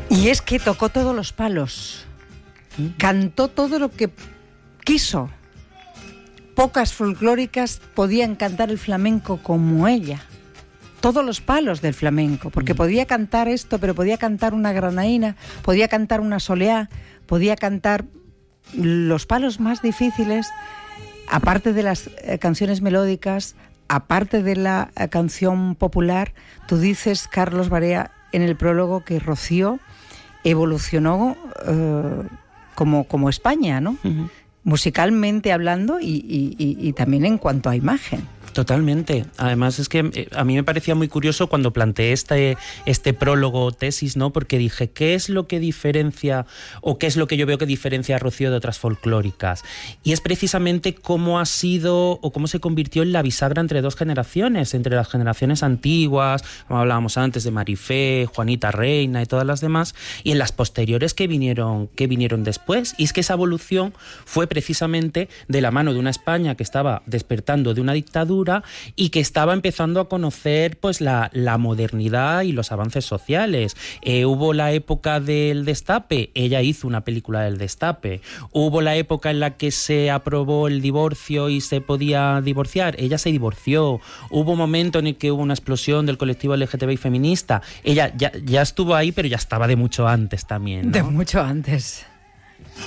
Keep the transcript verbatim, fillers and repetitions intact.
Y es que tocó todos los palos, cantó todo lo que quiso. Pocas folclóricas podían cantar el flamenco como ella. Todos los palos del flamenco, porque podía cantar esto, pero podía cantar una granaína, podía cantar una soleá, podía cantar los palos más difíciles, aparte de las eh, canciones melódicas, aparte de la eh, canción popular. Tú dices, Carlos Barea, en el prólogo, que Rocío evolucionó eh, como, como España, ¿no? Uh-huh. Musicalmente hablando y, y, y, y también en cuanto a imagen. Totalmente. Además es que eh, a mí me parecía muy curioso cuando planteé este, este prólogo tesis, ¿no? Porque dije, ¿qué es lo que diferencia o qué es lo que yo veo que diferencia a Rocío de otras folclóricas? Y es precisamente cómo ha sido o cómo se convirtió en la bisagra entre dos generaciones, entre las generaciones antiguas, como hablábamos antes de Marifé, Juanita Reina y todas las demás, y en las posteriores que vinieron, que vinieron después. Y es que esa evolución fue precisamente de la mano de una España que estaba despertando de una dictadura y que estaba empezando a conocer pues la, la modernidad y los avances sociales. Eh, hubo la época del Destape, ella hizo una película del Destape. Hubo la época en la que se aprobó el divorcio y se podía divorciar, ella se divorció. Hubo un momento en el que hubo una explosión del colectivo L G T B I feminista, ella ya, ya estuvo ahí, pero ya estaba de mucho antes también, ¿no? De mucho antes.